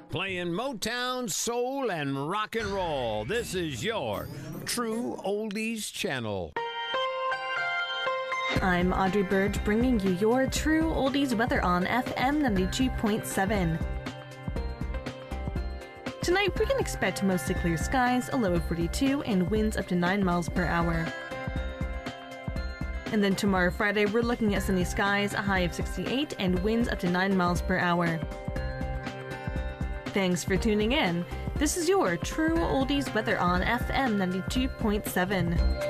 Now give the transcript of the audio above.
playing Motown, soul, and rock and roll. This is your True Oldies channel. I'm Audrey Burge, bringing you your True Oldies weather on FM 92.7. Tonight, we can expect mostly clear skies, a low of 42, and winds up to 9 miles per hour. And then tomorrow, Friday, we're looking at sunny skies, a high of 68, and winds up to 9 miles per hour. Thanks for tuning in. This is your True Oldies weather on FM 92.7.